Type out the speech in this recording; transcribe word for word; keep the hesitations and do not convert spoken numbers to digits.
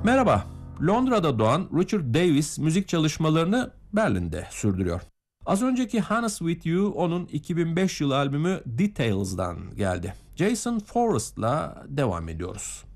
Merhaba, Londra'da doğan Richard Davis müzik çalışmalarını Berlin'de sürdürüyor. Az önceki Honest With You onun iki bin beş yılı albümü Details'dan geldi. Jason Forrest'la devam ediyoruz.